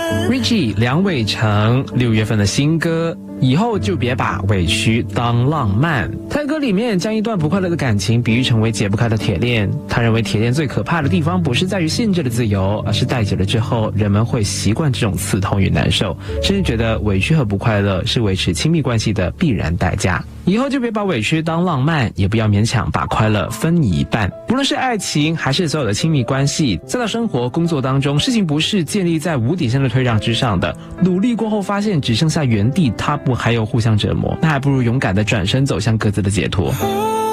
Richie 梁伟成6月份的新歌以后就别把委屈当浪漫。他的歌里面将一段不快乐的感情比喻成为解不开的铁链。他认为铁链最可怕的地方不是在于限制了自由，而是戴久了之后人们会习惯这种刺痛与难受，甚至觉得委屈和不快乐是维持亲密关系的必然代价。以后就别把委屈当浪漫，也不要勉强把快乐分你一半。不论是爱情还是所有的亲密关系，再到生活工作当中，事情不是建立在无底线的退让之上的。努力过后发现只剩下原地踏步还有互相折磨，那还不如勇敢的转身走向各自的解脱。